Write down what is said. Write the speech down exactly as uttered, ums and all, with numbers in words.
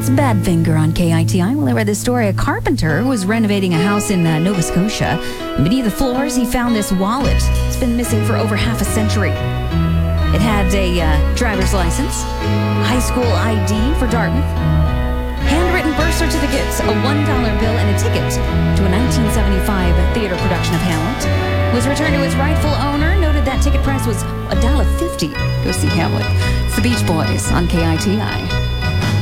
It's Badfinger on K I T I. Well, I read this story. A carpenter was renovating a house in uh, Nova Scotia. Beneath the floors, he found this wallet. It's been missing for over half a century. It had a uh, driver's license, high school I D for Dartmouth, handwritten birth certificates, a one dollar bill, and a ticket to a nineteen seventy-five theater production of Hamlet. Was returned to its rightful owner. Noted that ticket price was one dollar fifty to go see Hamlet. It's the Beach Boys on K I T I.